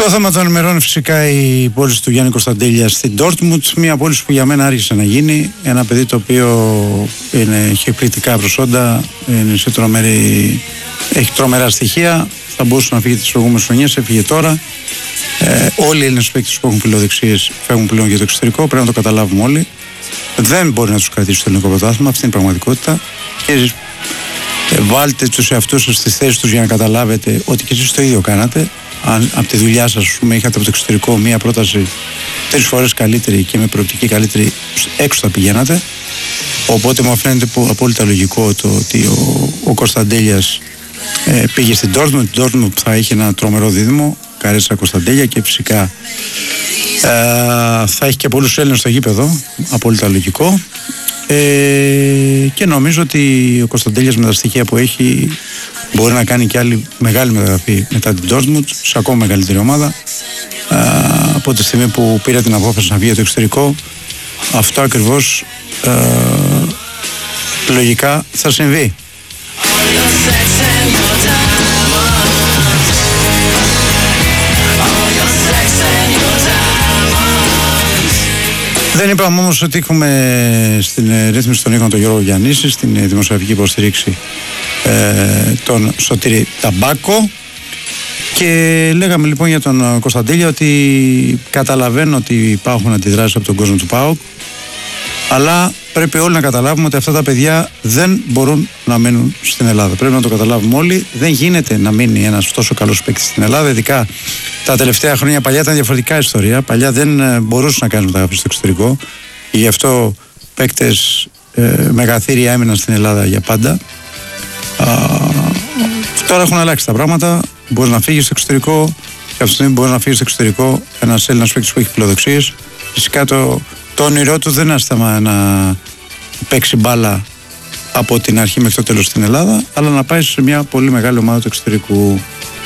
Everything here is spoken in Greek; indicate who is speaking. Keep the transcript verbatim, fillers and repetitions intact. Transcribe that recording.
Speaker 1: Το θέμα των ημερών φυσικά η πόλη του Γιάννη Κωνσταντέλια στην Ντόρτμουντ, μια πόλη που για μένα άρχισε να γίνει. Ένα παιδί το οποίο είναι, έχει εκπληκτικά προσόντα, είναι σε τρομερή, έχει τρομερά στοιχεία. Θα μπορούσε να φύγει τις προηγούμενες χρονιές, έφυγε τώρα. Ε, όλοι οι Έλληνες παίκτες που έχουν φιλοδεξίες φεύγουν πλέον για το εξωτερικό, πρέπει να το καταλάβουμε όλοι. Δεν μπορεί να τους κρατήσει στο ελληνικό πρωτάθλημα, αυτή είναι η πραγματικότητα. Και εσείς, ε, βάλτε τους εαυτούς σας στις θέσεις τους για να καταλάβετε ότι και εσείς το ίδιο κάνατε. Αν από τη δουλειά σας, ας πούμε, είχατε από το εξωτερικό μία πρόταση τρεις φορές καλύτερη και με προοπτική καλύτερη, έξω θα πηγαίνατε. Οπότε μου φαίνεται απόλυτα λογικό το ότι ο, ο Κωνσταντέλιας ε, πήγε στην Dortmund. Την Dortmund που θα είχε ένα τρομερό δίδυμο, Καρέσσα Κωνσταντέλια, και φυσικά ε, θα έχει και πολλούς Έλληνες στο γήπεδο, απόλυτα λογικό. Ε, και νομίζω ότι ο Κωνσταντέλιας με τα στοιχεία που έχει μπορεί να κάνει και άλλη μεγάλη μεταγραφή μετά την Dortmund σε ακόμα μεγαλύτερη ομάδα. Ε, από τη στιγμή που πήρε την απόφαση να βγει για το εξωτερικό, αυτό ακριβώς ε, λογικά θα συμβεί. Δεν είπαμε όμως ότι έχουμε στην ρύθμιση των ήχων τον Γιώργο Γιαννίση, στην δημοσιογραφική υποστήριξη ε, τον Σωτήρη Ταμπάκο, και λέγαμε λοιπόν για τον Κωνσταντέλια ότι καταλαβαίνω ότι υπάρχουν αντιδράσεις από τον κόσμο του ΠΑΟΚ, αλλά πρέπει όλοι να καταλάβουμε ότι αυτά τα παιδιά δεν μπορούν να μείνουν στην Ελλάδα. Πρέπει να το καταλάβουμε όλοι. Δεν γίνεται να μείνει ένας τόσο καλός παίκτης στην Ελλάδα, ειδικά τα τελευταία χρόνια. Παλιά ήταν διαφορετικά ιστορία. Παλιά δεν μπορούσε να κάνει μεταγραφή στο εξωτερικό. Γι' αυτό παίκτες ε, μεγαθύρια έμειναν στην Ελλάδα για πάντα. Α, τώρα έχουν αλλάξει τα πράγματα. Μπορεί να φύγει στο εξωτερικό, και αυτή τη στιγμή μπορεί να φύγει στο εξωτερικό ένας Έλληνας παίκτης που έχει φιλοδοξίες. Φυσικά το, το όνειρό του δεν είναι άσταμα να παίξει μπάλα από την αρχή μέχρι το τέλος στην Ελλάδα, αλλά να πάει σε μια πολύ μεγάλη ομάδα του εξωτερικού.